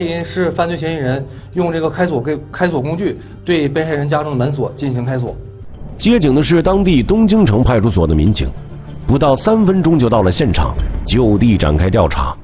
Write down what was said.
因是犯罪嫌疑人用这个开锁工具对被害人家中的门锁进行开锁。 接警的是当地东京城派出所的民警，不到3分钟就到了现场，就地展开调查。